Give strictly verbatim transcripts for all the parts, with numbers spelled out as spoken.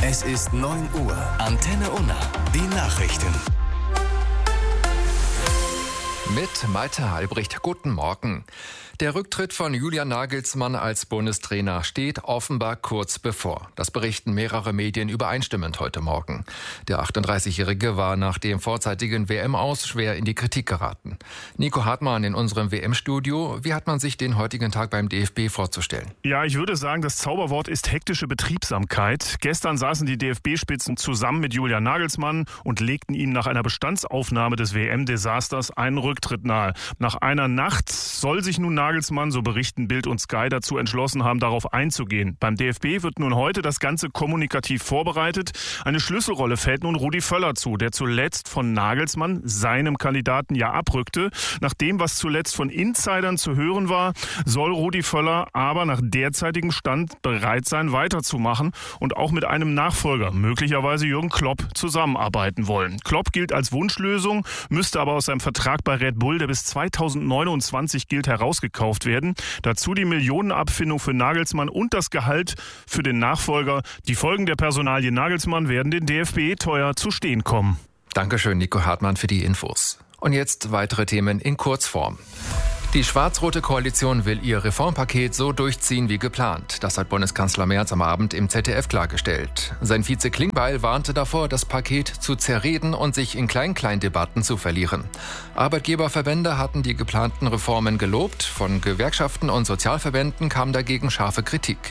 Es ist neun Uhr. Antenne Unna. Die Nachrichten. Mit Malte Albrecht. Guten Morgen. Der Rücktritt von Julian Nagelsmann als Bundestrainer steht offenbar kurz bevor. Das berichten mehrere Medien übereinstimmend heute Morgen. Der achtunddreißigjährige war nach dem vorzeitigen W M-Aus schwer in die Kritik geraten. Nico Hartmann in unserem W M-Studio. Wie hat man sich den heutigen Tag beim D F B vorzustellen? Ja, ich würde sagen, das Zauberwort ist hektische Betriebsamkeit. Gestern saßen die D F B-Spitzen zusammen mit Julian Nagelsmann und legten ihm nach einer Bestandsaufnahme des W M-Desasters einen Rücktritt nahe. Nach einer Nacht soll sich nun Nagelsmann, so berichten Bild und Sky, dazu entschlossen haben, darauf einzugehen. Beim D F B wird nun heute das Ganze kommunikativ vorbereitet. Eine Schlüsselrolle fällt nun Rudi Völler zu, der zuletzt von Nagelsmann, seinem Kandidaten, ja abrückte. Nach dem, was zuletzt von Insidern zu hören war, soll Rudi Völler aber nach derzeitigem Stand bereit sein, weiterzumachen und auch mit einem Nachfolger, möglicherweise Jürgen Klopp, zusammenarbeiten wollen. Klopp gilt als Wunschlösung, müsste aber aus seinem Vertrag bei Red Bull, der bis zweitausendneunundzwanzig gilt, herausgekauft werden. Dazu die Millionenabfindung für Nagelsmann und das Gehalt für den Nachfolger. Die Folgen der Personalie Nagelsmann werden den D F B teuer zu stehen kommen. Dankeschön, Nico Hartmann, für die Infos. Und jetzt weitere Themen in Kurzform. Die schwarz-rote Koalition will ihr Reformpaket so durchziehen wie geplant. Das hat Bundeskanzler Merz am Abend im Z D F klargestellt. Sein Vize Klingbeil warnte davor, das Paket zu zerreden und sich in Klein-Klein-Debatten zu verlieren. Arbeitgeberverbände hatten die geplanten Reformen gelobt. Von Gewerkschaften und Sozialverbänden kam dagegen scharfe Kritik.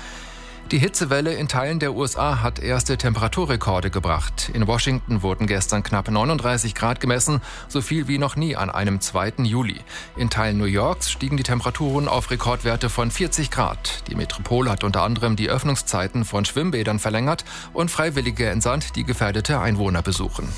Die Hitzewelle in Teilen der U S A hat erste Temperaturrekorde gebracht. In Washington wurden gestern knapp neununddreißig Grad gemessen, so viel wie noch nie an einem zweiten Juli. In Teilen New Yorks stiegen die Temperaturen auf Rekordwerte von vierzig Grad. Die Metropole hat unter anderem die Öffnungszeiten von Schwimmbädern verlängert und Freiwillige entsandt, die gefährdete Einwohner besuchen.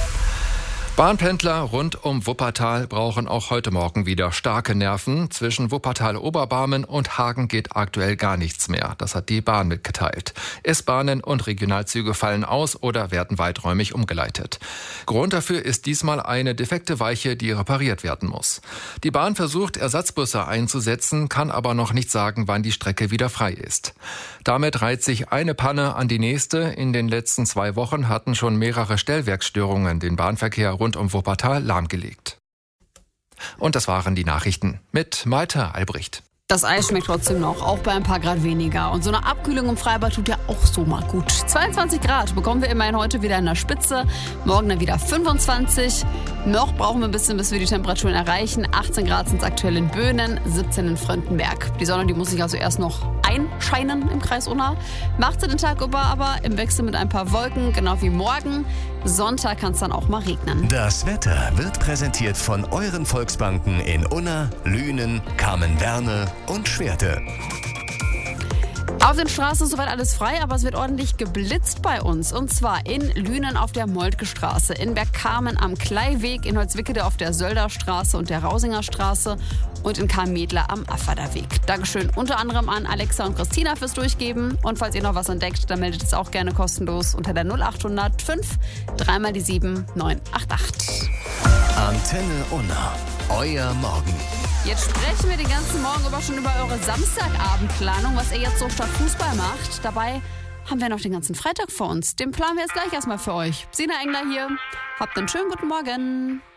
Bahnpendler rund um Wuppertal brauchen auch heute Morgen wieder starke Nerven. Zwischen Wuppertal-Oberbarmen und Hagen geht aktuell gar nichts mehr. Das hat die Bahn mitgeteilt. S-Bahnen und Regionalzüge fallen aus oder werden weiträumig umgeleitet. Grund dafür ist diesmal eine defekte Weiche, die repariert werden muss. Die Bahn versucht, Ersatzbusse einzusetzen, kann aber noch nicht sagen, wann die Strecke wieder frei ist. Damit reiht sich eine Panne an die nächste. In den letzten zwei Wochen hatten schon mehrere Stellwerksstörungen den Bahnverkehr rund um Wuppertal lahmgelegt. Und das waren die Nachrichten mit Malte Albrecht. Das Eis schmeckt trotzdem noch, auch bei ein paar Grad weniger. Und so eine Abkühlung im Freibad tut ja auch so mal gut. zweiundzwanzig Grad bekommen wir immerhin heute wieder in der Spitze. Morgen dann wieder fünfundzwanzig. Noch brauchen wir ein bisschen, bis wir die Temperaturen erreichen. achtzehn Grad sind es aktuell in Böhnen, siebzehn in Fröndenberg. Die Sonne, die muss sich also erst noch einscheinen im Kreis Unna. Macht sie den Tag über aber im Wechsel mit ein paar Wolken, genau wie morgen. Sonntag kann es dann auch mal regnen. Das Wetter wird präsentiert von euren Volksbanken in Unna, Lünen, Kamen-Werne und Schwerte. Auf den Straßen ist soweit alles frei, aber es wird ordentlich geblitzt bei uns. Und zwar in Lünen auf der Moltke Straße, in Bergkamen am Kleiweg, in Holzwickede auf der Sölder Straße und der Rausinger Straße und in Karmedler am Affader Weg. Dankeschön unter anderem an Alexa und Christina fürs Durchgeben. Und falls ihr noch was entdeckt, dann meldet es auch gerne kostenlos unter der null acht hundert fünf dreimal die sieben neun acht acht. Antenne Unna, euer Morgen. Jetzt sprechen wir den ganzen Morgen über schon über eure Samstagabendplanung, was ihr jetzt so statt Fußball macht. Dabei haben wir noch den ganzen Freitag vor uns. Den planen wir jetzt gleich erstmal für euch. Sina Engler hier. Habt einen schönen guten Morgen.